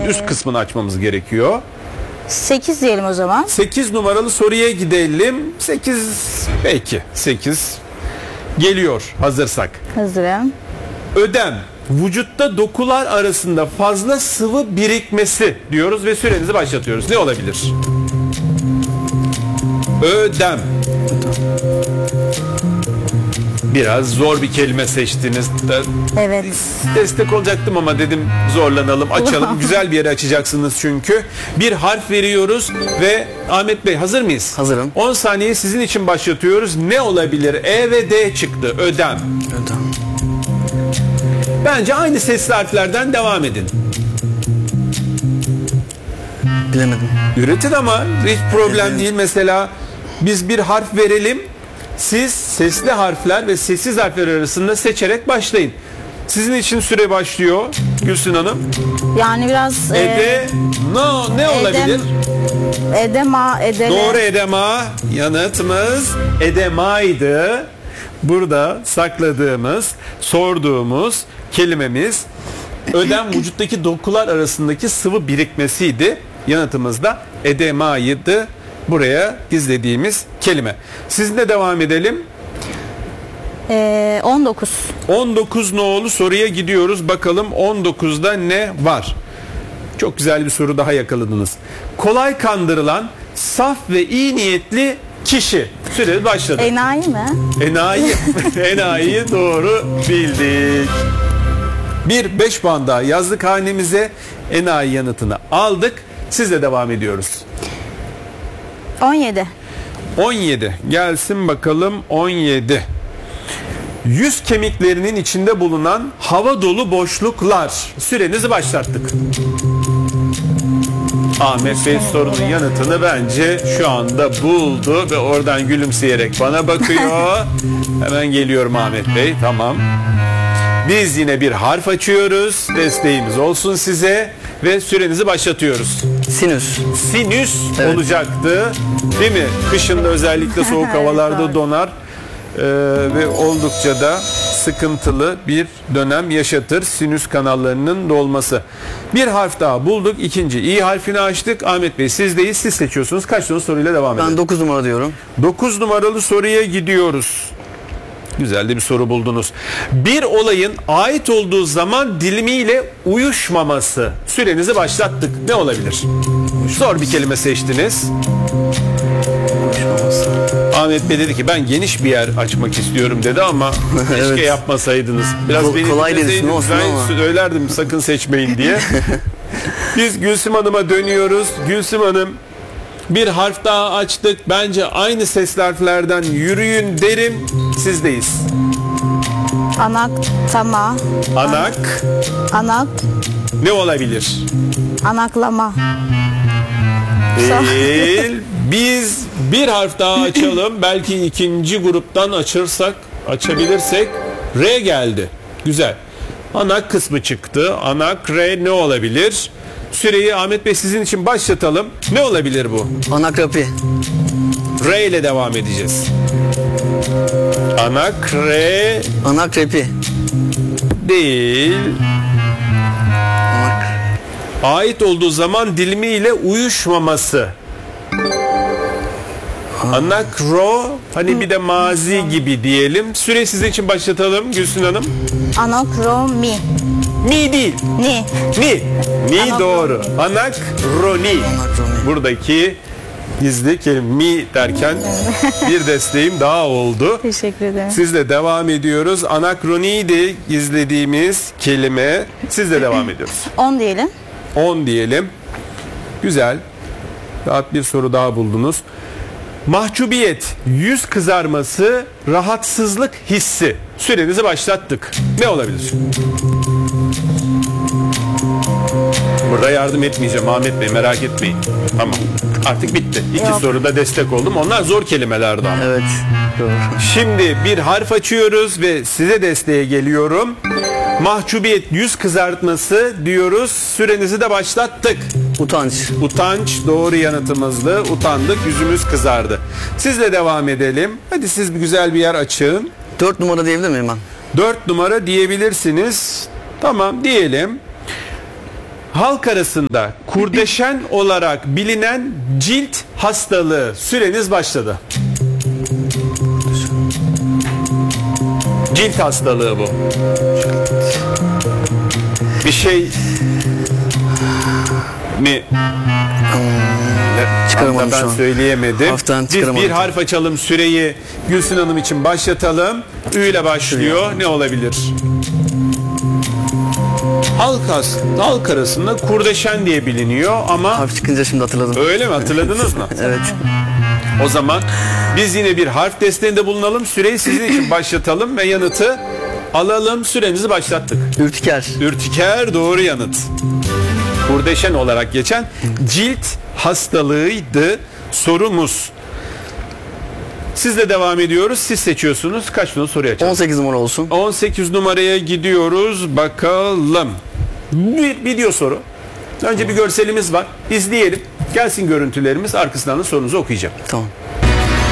üst kısmını açmamız gerekiyor. 8 diyelim o zaman. 8 numaralı soruya gidelim. 8 peki. 8 geliyor hazırsak. Hazırım. Ödem. Vücutta dokular arasında fazla sıvı birikmesi diyoruz ve sürenizi başlatıyoruz. Ne olabilir? Ödem. Biraz zor bir kelime seçtiniz. Evet. Destek olacaktım ama dedim zorlanalım, açalım. Güzel bir yere açacaksınız çünkü. Bir harf veriyoruz ve Ahmet Bey hazır mıyız? Hazırım. 10 saniye sizin için başlatıyoruz. Ne olabilir? E ve D çıktı. Ödem. Ödem. Bence aynı sesli harflerden devam edin. Bilemedim. Üretin ama hiç problem değil. Mesela biz bir harf verelim. Siz sesli harfler ve sessiz harfler arasında seçerek başlayın. Sizin için süre başlıyor Gülsün Hanım. Yani biraz ne olabilir? Edema, edeme. Doğru, edema. Yanıtımız edemaydı. Burada sakladığımız, sorduğumuz kelimemiz ödem vücuttaki dokular arasındaki sıvı birikmesiydi. Yanıtımız da edemaydı. Buraya gizlediğimiz kelime. Sizinle devam edelim. 19. 19 nolu soruya gidiyoruz. Bakalım 19'da ne var? Çok güzel bir soru daha yakaladınız. Kolay kandırılan, saf ve iyi niyetli kişi. Süre başladı. Enayi mi? Enayi. Enayi doğru bildik. Bir 5 puan daha yazdık hanemize. Enayi yanıtını aldık. Sizle devam ediyoruz. 17. 17. Gelsin bakalım 17. Yüz kemiklerinin içinde bulunan hava dolu boşluklar. Sürenizi başlattık. Ahmet Bey sorunun yanıtını bence şu anda buldu ve oradan gülümseyerek bana bakıyor. Hemen geliyorum Ahmet Bey. Tamam. Biz yine bir harf açıyoruz. Desteğimiz olsun size ve sürenizi başlatıyoruz. Sinüs. Sinüs Evet. olacaktı. Değil mi? Kışında özellikle soğuk havalarda Evet, donar. Ve oldukça da sıkıntılı bir dönem yaşatır sinüs kanallarının dolması. Bir harf daha bulduk. İkinci i harfini açtık. Ahmet Bey sizdeyiz. Siz seçiyorsunuz. Kaç tane soruyla devam edelim? Ben 9 numara diyorum. 9 numaralı soruya gidiyoruz. Güzel de bir soru buldunuz. Bir olayın ait olduğu zaman dilimiyle uyuşmaması. Sürenizi başlattık. Ne olabilir? Zor bir kelime seçtiniz. Ahmet Bey dedi ki ben geniş bir yer açmak istiyorum dedi ama keşke Evet. yapmasaydınız. Biraz beni Kolay dinleseydiniz, dedirsin olsun ben ama. söylerdim sakın seçmeyin diye. Biz Gülsüm Hanım'a dönüyoruz. Gülsüm Hanım bir harf daha açtık. Bence aynı sesli harflerden yürüyün derim. Sizdeyiz. Anak, tama. Anak Anak, ne olabilir? anaklama. Değil. Biz bir harf daha açalım. Belki ikinci gruptan açabilirsek. R geldi. Güzel. Anak kısmı çıktı. Anak, R ne olabilir? Süreyi Ahmet Bey sizin için başlatalım. Ne olabilir bu? Anakrapi. R ile devam edeceğiz. Anak, R Anakrepi. değil. Anak. Ait olduğu zaman dilimiyle uyuşmaması. Anakro hani bir de mazi gibi diyelim. Süre sizin için başlatalım Gülsün Hanım. Anakromi. Mi değil. Ni. Ni. Ni Anakro. doğru. Anakroni. Anakroni. Buradaki gizli kelime mi derken bir desteğim daha oldu. Teşekkür ederim. Sizle devam ediyoruz. Anakroniydi gizlediğimiz kelime. Sizle devam ediyoruz. 10 diyelim. 10 diyelim. Güzel. Rahat bir soru daha buldunuz. Mahcubiyet, yüz kızarması, rahatsızlık hissi. Sürenizi başlattık. Ne olabilir? Burada yardım etmeyeceğim Ahmet Bey, merak etmeyin. Tamam. Artık bitti. İki Yok. soruda destek oldum. Onlar zor kelimelerdi ama. Evet. Doğru. Şimdi bir harf açıyoruz ve size desteğe geliyorum. Mahcubiyet, yüz kızartması diyoruz. Sürenizi de başlattık. Utanç. Utanç doğru yanıtımızdı. Utandık, yüzümüz kızardı. Sizle devam edelim. Hadi siz bir güzel bir yer açın. 4 numara diyebilir miyim ben? 4 numara diyebilirsiniz. Tamam diyelim. halk arasında kurdeşen olarak bilinen cilt hastalığı. Süreniz başladı. Cilt hastalığı bu. Bir şey mi? Çıkaramadım Ben şu an. söyleyemedim. Hafiften Biz çıkaramadım. bir harf açalım, süreyi Gülsün Hanım için başlatalım. Ü ile başlıyor. Ne olabilir? Halk arasında kurdeşen diye biliniyor ama Harf çıkınca şimdi hatırladım. öyle mi, hatırladınız mı? Evet. O zaman biz yine bir harf desteğinde bulunalım. Süreyi sizin için başlatalım ve yanıtı alalım. Sürenizi başlattık. Ürtiker. Ürtiker doğru yanıt. Kurdeşen olarak geçen cilt hastalığıydı sorumuz. Sizle devam ediyoruz. Siz seçiyorsunuz. Kaç numaralı soruyu açalım? 18 numara olsun. 18 numaraya gidiyoruz. Bakalım. Bir video soru. Önce bir görselimiz var. İzleyelim. Gelsin görüntülerimiz. Arkasından da sorunuzu okuyacağım. Tamam.